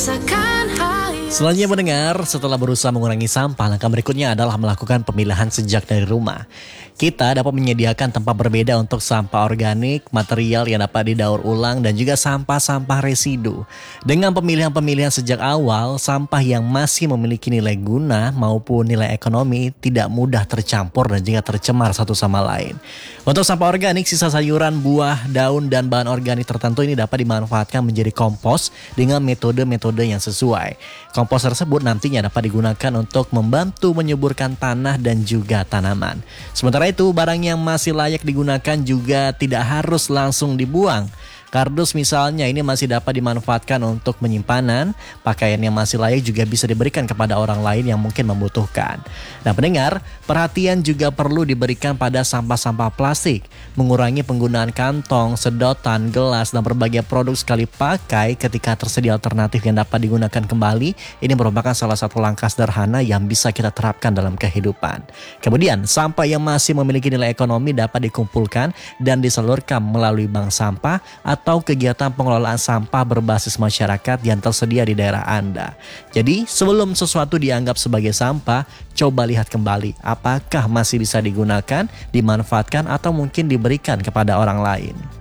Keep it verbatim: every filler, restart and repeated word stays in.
rasakan hal yang Selanjutnya mendengar, setelah berusaha mengurangi sampah, langkah berikutnya adalah melakukan pemilahan sejak dari rumah. Kita dapat menyediakan tempat berbeda untuk sampah organik, material yang dapat didaur ulang, dan juga sampah-sampah residu. Dengan pemilihan-pemilihan sejak awal, sampah yang masih memiliki nilai guna maupun nilai ekonomi tidak mudah tercampur dan juga tercemar satu sama lain. Untuk sampah organik, sisa sayuran, buah, daun, dan bahan organik tertentu ini dapat dimanfaatkan menjadi kompos dengan metode-metode yang sesuai. Kompos tersebut nantinya dapat digunakan untuk membantu menyuburkan tanah dan juga tanaman. Sementara itu, barang yang masih layak digunakan juga tidak harus langsung dibuang. Kardus misalnya ini masih dapat dimanfaatkan untuk penyimpanan, pakaian yang masih layak juga bisa diberikan kepada orang lain yang mungkin membutuhkan. Nah pendengar, perhatian juga perlu diberikan pada sampah-sampah plastik, mengurangi penggunaan kantong, sedotan, gelas, dan berbagai produk sekali pakai ketika tersedia alternatif yang dapat digunakan kembali. Ini merupakan salah satu langkah sederhana yang bisa kita terapkan dalam kehidupan. Kemudian, sampah yang masih memiliki nilai ekonomi dapat dikumpulkan dan disalurkan melalui bank sampah atau kegiatan pengelolaan sampah berbasis masyarakat yang tersedia di daerah Anda. Jadi, sebelum sesuatu dianggap sebagai sampah, coba lihat kembali apakah masih bisa digunakan, dimanfaatkan, atau mungkin diberikan kepada orang lain.